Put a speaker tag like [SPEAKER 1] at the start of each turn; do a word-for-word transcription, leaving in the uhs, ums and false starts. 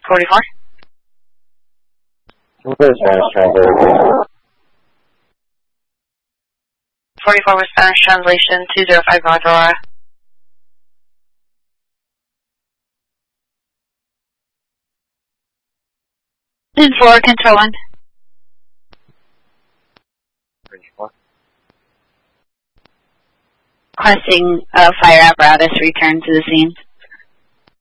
[SPEAKER 1] forty-four.
[SPEAKER 2] Where's Spanish translation?
[SPEAKER 1] forty-four with Spanish translation, two zero five North Aurora.
[SPEAKER 3] ten four, control one.
[SPEAKER 2] thirty-four.
[SPEAKER 3] Requesting a fire apparatus return to the scene.